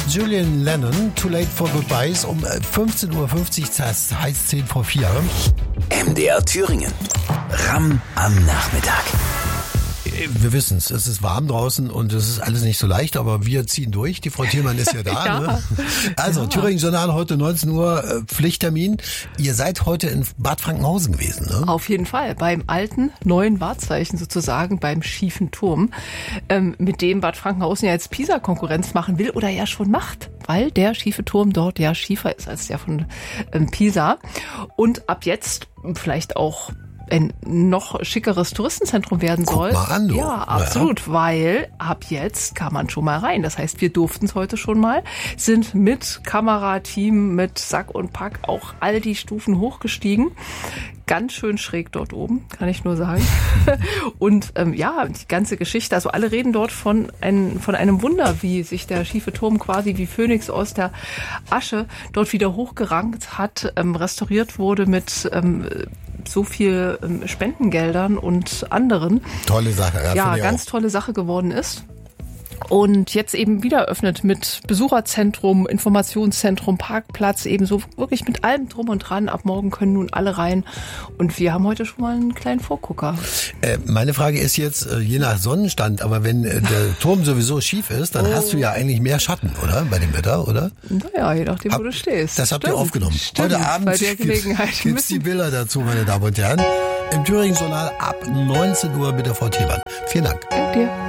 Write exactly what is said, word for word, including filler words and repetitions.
Julian Lennon, Too Late for Goodbyes, um fünfzehn Uhr fünfzig, das heißt zehn vor vier. M D R Thüringen. Ramm am Nachmittag. Wir wissen es, es ist warm draußen und es ist alles nicht so leicht, aber wir ziehen durch. Die Frau Thielmann ist ja da. Ja. Ne? Also, Ja. Thüringen Journal heute neunzehn Uhr, äh, Pflichttermin. Ihr seid heute in Bad Frankenhausen gewesen, ne? Auf jeden Fall, beim alten, neuen Wahrzeichen sozusagen, beim schiefen Turm, ähm, mit dem Bad Frankenhausen ja jetzt Pisa-Konkurrenz machen will oder ja schon macht, weil der schiefe Turm dort ja schiefer ist als der von ähm, Pisa. Und ab jetzt vielleicht auch ein noch schickeres Touristenzentrum werden soll. Guck mal an, du. Ja, absolut, ja. Weil ab jetzt kann man schon mal rein. Das heißt, wir durften es heute schon mal, sind mit Kamerateam, mit Sack und Pack auch all die Stufen hochgestiegen. Ganz schön schräg dort oben, kann ich nur sagen. Und ähm, ja, die ganze Geschichte, also alle reden dort von, ein, von einem Wunder, wie sich der schiefe Turm quasi wie Phönix aus der Asche dort wieder hochgerankt hat, ähm, restauriert wurde mit ähm, so viel ähm, Spendengeldern und anderen. Tolle Sache. Ja, Ja, finde ich ganz auch. tolle Sache geworden ist. Und jetzt eben wieder öffnet mit Besucherzentrum, Informationszentrum, Parkplatz, eben so wirklich mit allem drum und dran. Ab morgen können nun alle rein. Und wir haben heute schon mal einen kleinen Vorgucker. Äh, meine Frage ist jetzt, äh, je nach Sonnenstand, aber wenn äh, der Turm sowieso schief ist, dann Oh. hast du ja eigentlich mehr Schatten, oder? Bei dem Wetter, oder? Naja, je nachdem, Hab- wo du stehst. Das habt ihr Stimmt, aufgenommen. Stimmt, Heute Abend bei der gibt's, Gelegenheit. Wir gibt's die müssen- Bilder dazu, meine Damen und Herren. Im Thüringen Journal ab neunzehn Uhr mit der Frau Thielmann. Vielen Dank. Danke dir.